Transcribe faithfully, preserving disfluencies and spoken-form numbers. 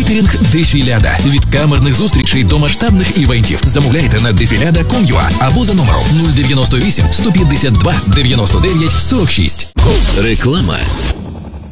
Кейтерінг Дефіляда. Від камерних зустрічей до масштабних івентів. Замовляйте на дефіляда крапка ком крапка ю а або за номером нуль дев'яносто вісім сто п'ятдесят два дев'яносто дев'ять сорок шість. Реклама.